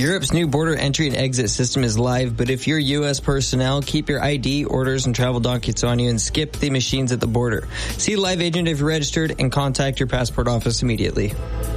Europe's new border entry and exit system is live, but if you're U.S. personnel, keep your ID, orders, and travel documents on you and skip the machines at the border. See a live agent if you're registered and contact your passport office immediately.